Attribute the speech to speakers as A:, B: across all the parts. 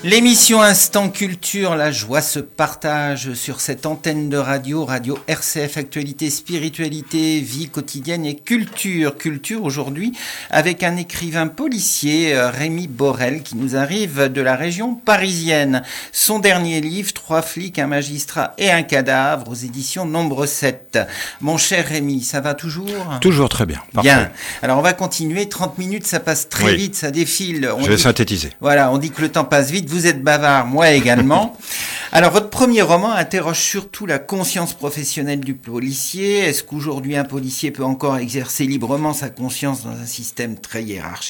A: L'émission Instant Culture, la joie se partage sur cette antenne de radio RCF, actualité, spiritualité, vie quotidienne et culture. Culture aujourd'hui avec un écrivain policier, Rémi Borel, qui nous arrive de la région parisienne. Son dernier livre, 3 flics, un magistrat et un cadavre, aux éditions Nombre 7. Mon cher Rémi, ça va toujours ?
B: Toujours très bien. Parfait.
A: Bien. Alors on va continuer, 30 minutes, ça passe très vite, ça défile.
B: Je vais synthétiser.
A: Voilà, on dit que le temps passe vite. Vous êtes bavard, moi également. Alors, votre premier roman interroge surtout la conscience professionnelle du policier. Est-ce qu'aujourd'hui, un policier peut encore exercer librement sa conscience dans un système très hiérarchisé ?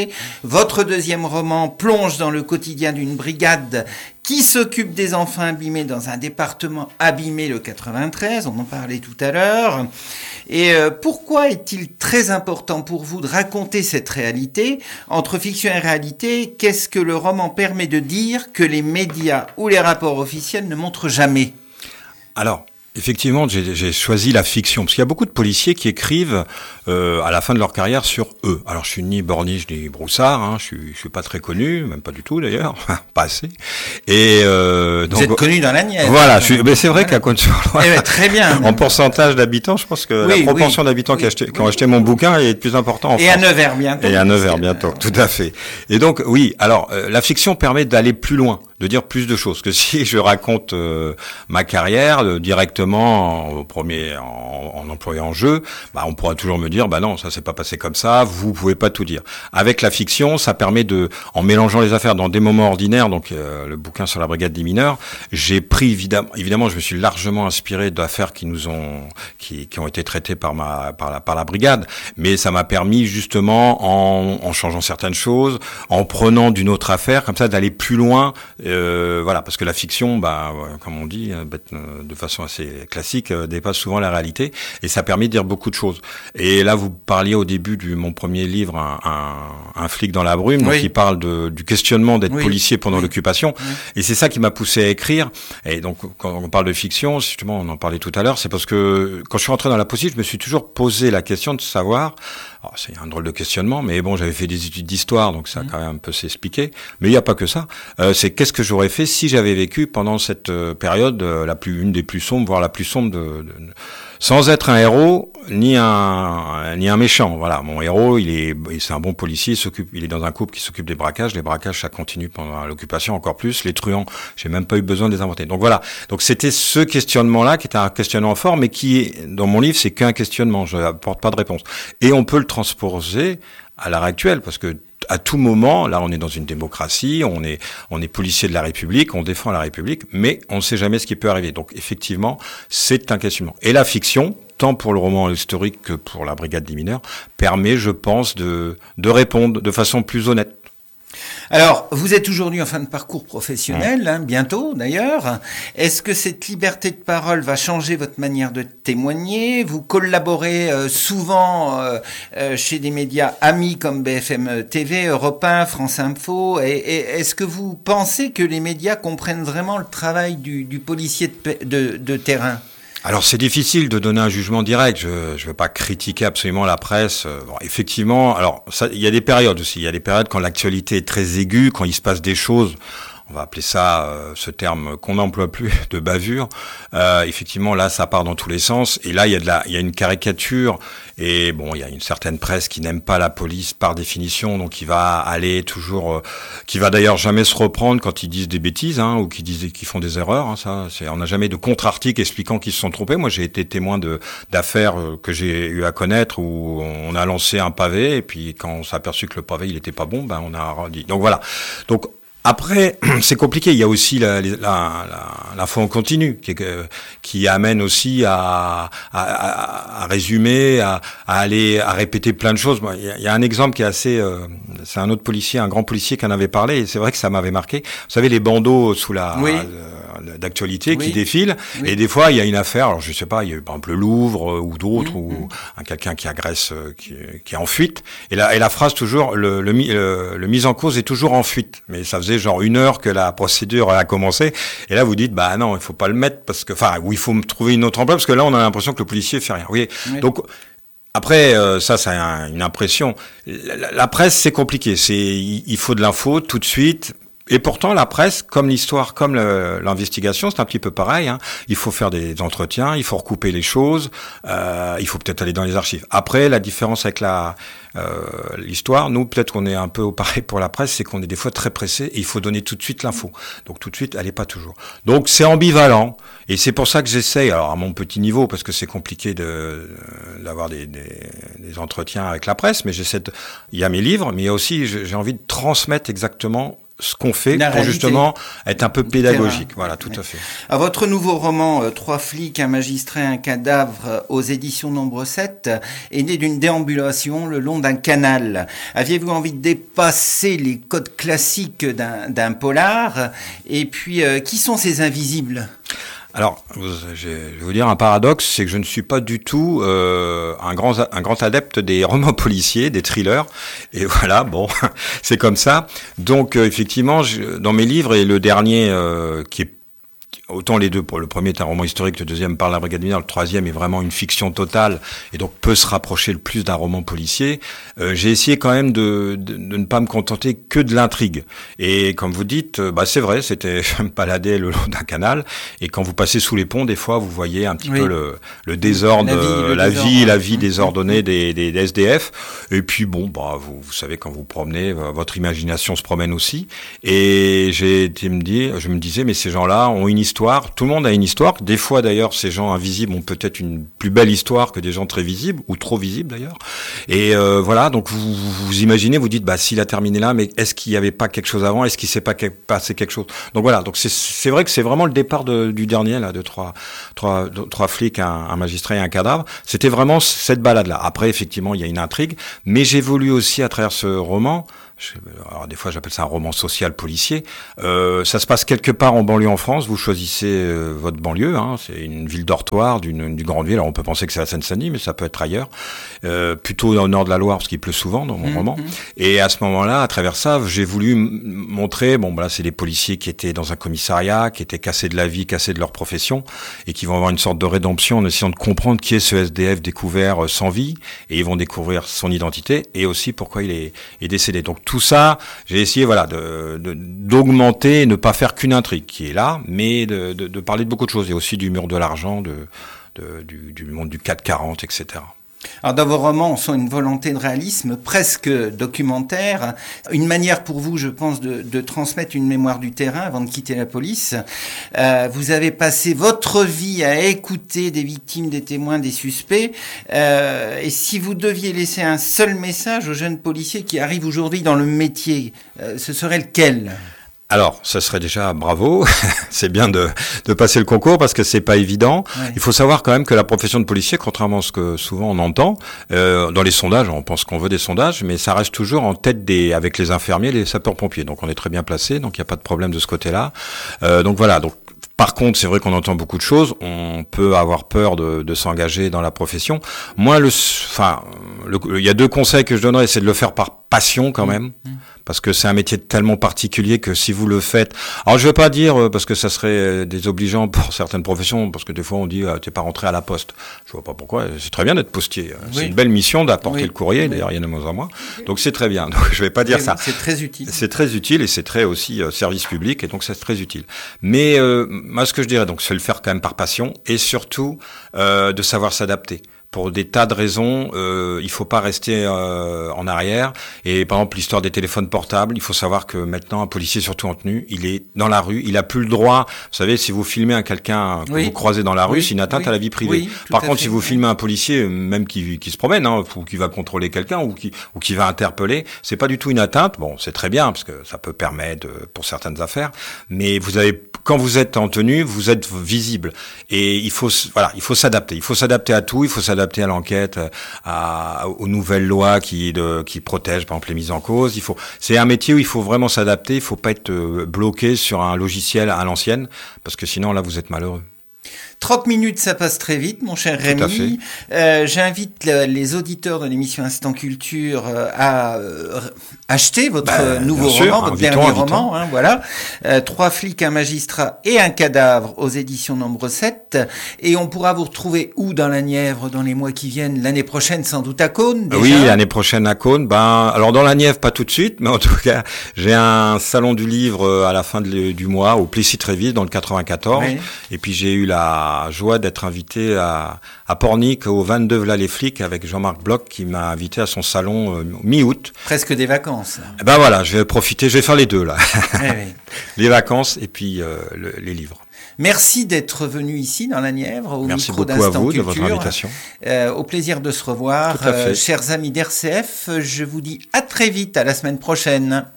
A: Votre deuxième roman plonge dans le quotidien d'une brigade qui s'occupe des enfants abîmés dans un département abîmé, le 93, on en parlait tout à l'heure. Et pourquoi est-il très important pour vous de raconter cette réalité ? Entre fiction et réalité, qu'est-ce que le roman permet de dire que les médias ou les rapports officiels ne montrent jamais ?
B: Alors, effectivement, j'ai choisi la fiction, parce qu'il y a beaucoup de policiers qui écrivent à la fin de leur carrière sur eux. Alors, je suis ni Borniche ni Broussard, hein, je suis pas très connu, même pas du tout d'ailleurs, pas assez. Et
A: vous êtes connu dans la Nièvre.
B: Voilà, mais c'est vrai qu'à Côte-sur-Loire,
A: très bien.
B: En pourcentage d'habitants, je pense que la proportion d'habitants qui ont acheté mon bouquin est de plus important en France.
A: Et à Nevers bientôt.
B: Et à Nevers bientôt, tout à fait. Et donc, oui, alors, la fiction permet d'aller plus loin, de dire plus de choses que si je raconte ma carrière directement en employant jeu, on pourra toujours me dire non, ça s'est pas passé comme ça, vous pouvez pas tout dire. Avec la fiction, ça permet en mélangeant les affaires dans des moments ordinaires, donc le bouquin sur la brigade des mineurs, j'ai pris évidemment je me suis largement inspiré d'affaires qui ont été traitées par la brigade, mais ça m'a permis justement en changeant certaines choses, en prenant d'une autre affaire comme ça d'aller plus loin, voilà, parce que la fiction comme on dit de façon assez classique, dépasse souvent la réalité, et ça permet de dire beaucoup de choses. Et là, vous parliez au début de mon premier livre, un flic dans la brume, donc qui parle du questionnement d'être policier pendant l'occupation, et c'est ça qui m'a poussé à écrire. Et donc, quand on parle de fiction, justement, on en parlait tout à l'heure, c'est parce que quand je suis rentré dans la police, je me suis toujours posé la question de savoir, c'est un drôle de questionnement, mais bon, j'avais fait des études d'histoire, donc ça a quand même un peu s'expliquer, mais il n'y a pas que ça, c'est qu'est-ce que j'aurais fait si j'avais vécu pendant cette période, une des plus sombres, voire la plus sombre sans être un héros ni un méchant. Voilà, mon héros, c'est un bon policier, il est dans un couple qui s'occupe des braquages. Les braquages, ça continue pendant l'occupation encore plus. Les truands, j'ai même pas eu besoin de les inventer. Donc voilà. Donc c'était ce questionnement-là qui était un questionnement fort, mais qui dans mon livre, c'est qu'un questionnement. Je n'apporte pas de réponse. Et on peut le transposer à l'heure actuelle, parce que à tout moment, là, on est dans une démocratie, on est policier de la République, on défend la République, mais on ne sait jamais ce qui peut arriver. Donc, effectivement, c'est un questionnement. Et la fiction, tant pour le roman historique que pour la brigade des mineurs, permet, je pense, de répondre de façon plus honnête.
A: Alors, vous êtes aujourd'hui en fin de parcours professionnel, bientôt d'ailleurs. Est-ce que cette liberté de parole va changer votre manière de témoigner ? Vous collaborez souvent chez des médias amis comme BFM TV, Europe 1, France Info. Et est-ce que vous pensez que les médias comprennent vraiment le travail du policier de terrain ?
B: Alors c'est difficile de donner un jugement direct. Je veux pas critiquer absolument la presse. Effectivement, alors il y a des périodes aussi. Il y a des périodes quand l'actualité est très aiguë, quand il se passe des choses. On va appeler ça, ce terme qu'on n'emploie plus, de bavure. Effectivement, là, ça part dans tous les sens. Et là, il y a une caricature. Et bon, il y a une certaine presse qui n'aime pas la police par définition, donc qui va aller toujours, qui va d'ailleurs jamais se reprendre quand ils disent des bêtises, ou qu'ils font des erreurs. On n'a jamais de contre-article expliquant qu'ils se sont trompés. Moi, j'ai été témoin d'affaires que j'ai eu à connaître où on a lancé un pavé et puis quand on s'est aperçu que le pavé il était pas bon, on a redit. Donc voilà. Donc après, c'est compliqué. Il y a aussi l'info en continu qui amène aussi à résumer, à répéter plein de choses. Il y a un exemple qui est assez, c'est un autre policier, un grand policier qui en avait parlé. Et c'est vrai que ça m'avait marqué. Vous savez, les bandeaux sous d'actualité qui défilent. Oui. Et des fois, il y a une affaire. Alors, je sais pas, il y a eu par exemple le Louvre ou d'autres, ou quelqu'un qui agresse, qui est en fuite. Et la phrase toujours, le mis en cause est toujours en fuite. Mais ça faisait genre 1 heure que la procédure a commencé. Et là, vous dites, non, il faut pas le mettre parce que, ou il faut me trouver une autre emploi parce que là, on a l'impression que le policier fait rien. Oui. Donc, après, ça, c'est une impression. La presse, c'est compliqué. Il faut de l'info tout de suite. Et pourtant, la presse, comme l'histoire, comme l'investigation, c'est un petit peu pareil. Hein. Il faut faire des entretiens, il faut recouper les choses, il faut peut-être aller dans les archives. Après, la différence avec l'histoire, nous, peut-être qu'on est un peu pareil pour la presse, c'est qu'on est des fois très pressé et il faut donner tout de suite l'info. Donc tout de suite, elle est pas toujours. Donc c'est ambivalent et c'est pour ça que j'essaye, alors à mon petit niveau, parce que c'est compliqué d'avoir des entretiens avec la presse, mais il y a mes livres, mais il y a aussi, j'ai envie de transmettre exactement ce qu'on fait pour justement être un peu pédagogique. Voilà, tout à fait.
A: À votre nouveau roman, 3 flics, un magistrat, un cadavre, aux éditions Nombre 7, est né d'une déambulation le long d'un canal. Aviez-vous envie de dépasser les codes classiques d'un polar? Et puis, qui sont ces invisibles?
B: Alors, je vais vous dire un paradoxe, c'est que je ne suis pas du tout un grand adepte des romans policiers, des thrillers. Et voilà, bon, c'est comme ça. Donc, effectivement, dans mes livres, et le dernier qui est autant les deux, pour le premier est un roman historique, le deuxième parle de la brigade mineur, le troisième est vraiment une fiction totale et donc peut se rapprocher le plus d'un roman policier. J'ai essayé quand même de ne pas me contenter que de l'intrigue. Et comme vous dites, c'est vrai, c'était je me baladais le long d'un canal et quand vous passez sous les ponts, des fois vous voyez un petit peu le désordre, la vie désordonnée des SDF. Et puis bon, vous savez, quand vous promenez, votre imagination se promène aussi. Et je me disais, mais ces gens-là ont une histoire. Tout le monde a une histoire. Des fois, d'ailleurs, ces gens invisibles ont peut-être une plus belle histoire que des gens très visibles, ou trop visibles, d'ailleurs. Et voilà, donc vous imaginez, vous dites, s'il a terminé là, mais est-ce qu'il n'y avait pas quelque chose avant? Est-ce qu'il s'est pas passé quelque chose? Donc voilà, donc c'est vrai que c'est vraiment le départ du dernier, là, de trois flics, un magistrat et un cadavre. C'était vraiment cette balade-là. Après, effectivement, il y a une intrigue, mais j'évolue aussi à travers ce roman. Alors des fois j'appelle ça un roman social policier. Ça se passe quelque part en banlieue en France. Vous choisissez votre banlieue. Hein, c'est une ville dortoir d'une grande ville. Alors on peut penser que c'est la Seine-Saint-Denis, mais ça peut être ailleurs. Plutôt au nord de la Loire parce qu'il pleut souvent dans mon roman. Et à ce moment-là, à travers ça, j'ai voulu montrer. C'est des policiers qui étaient dans un commissariat, qui étaient cassés de la vie, cassés de leur profession, et qui vont avoir une sorte de rédemption en essayant de comprendre qui est ce SDF découvert sans vie, et ils vont découvrir son identité et aussi pourquoi il est décédé. Donc tout ça, j'ai essayé d'augmenter, ne pas faire qu'une intrigue qui est là, mais de parler de beaucoup de choses, et aussi du mur de l'argent, du monde du 440, etc.
A: Alors dans vos romans, on sent une volonté de réalisme presque documentaire, une manière pour vous, je pense, de transmettre une mémoire du terrain avant de quitter la police. Vous avez passé votre vie à écouter des victimes, des témoins, des suspects. Et si vous deviez laisser un seul message aux jeunes policiers qui arrivent aujourd'hui dans le métier, ce serait lequel ?
B: Alors, ça serait déjà bravo. C'est bien de passer le concours parce que c'est pas évident. Ouais. Il faut savoir quand même que la profession de policier, contrairement à ce que souvent on entend, dans les sondages, on pense qu'on veut des sondages, mais ça reste toujours en tête avec les infirmiers, les sapeurs-pompiers. Donc on est très bien placé, donc il n'y a pas de problème de ce côté-là. Donc voilà. Donc par contre, c'est vrai qu'on entend beaucoup de choses. On peut avoir peur de s'engager dans la profession. Moi, il y a 2 conseils que je donnerais, c'est de le faire par passion quand même. Parce que c'est un métier tellement particulier que si vous le faites... Alors, je veux pas dire, parce que ça serait désobligeant pour certaines professions, parce que des fois, on dit, t'es pas rentré à la poste. Je vois pas pourquoi. C'est très bien d'être postier. Oui. C'est une belle mission d'apporter le courrier. D'ailleurs, il y en a moins en moins. Donc, c'est très bien. Donc, je vais pas dire ça.
A: C'est très utile.
B: C'est très utile et c'est très aussi service public, et donc c'est très utile. Mais, moi, ce que je dirais, donc, c'est le faire quand même par passion, et surtout, de savoir s'adapter. Pour des tas de raisons, il faut pas rester en arrière. Et par exemple, l'histoire des téléphones portables, il faut savoir que maintenant, un policier, surtout en tenue, il est dans la rue, il a plus le droit. Vous savez, si vous filmez quelqu'un que vous croisez dans la rue, c'est une atteinte à la vie privée. Oui, par contre, si vous filmez un policier, même qui se promène, ou qui va contrôler quelqu'un, ou qui va interpeller, c'est pas du tout une atteinte. Bon, c'est très bien parce que ça peut permettre pour certaines affaires, mais quand vous êtes en tenue, vous êtes visible. Et il faut s'adapter. Il faut s'adapter à tout. Il faut s'adapter à l'enquête, aux nouvelles lois qui protègent, par exemple, les mises en cause. C'est un métier où il faut vraiment s'adapter. Il faut pas être bloqué sur un logiciel à l'ancienne, parce que sinon, là, vous êtes malheureux.
A: 30 minutes, ça passe très vite, mon cher Rémi. J'invite les auditeurs de l'émission Instant Culture à acheter votre nouveau roman, votre dernier roman. Hein, voilà. 3 flics, un magistrat et un cadavre aux éditions Nombre 7. Et on pourra vous retrouver où dans la Nièvre dans les mois qui viennent? L'année prochaine, sans doute à Cône, déjà.
B: Oui, l'année prochaine à Cône. Alors dans la Nièvre, pas tout de suite, mais en tout cas, j'ai un salon du livre à la fin du mois au Plessis-Trévise dans le 94. Oui. Et puis j'ai eu la joie d'être invité à Pornic au 22 V'là les flics avec Jean-Marc Bloch qui m'a invité à son salon mi-août.
A: Presque des vacances.
B: Voilà, je vais profiter, je vais faire les deux là. Oui. Les vacances et puis les livres.
A: Merci d'être venu ici dans la Nièvre au
B: Merci
A: micro
B: beaucoup à vous
A: Culture.
B: De votre invitation.
A: Au plaisir de se revoir. Chers amis d'RCF, je vous dis à très vite, à la semaine prochaine.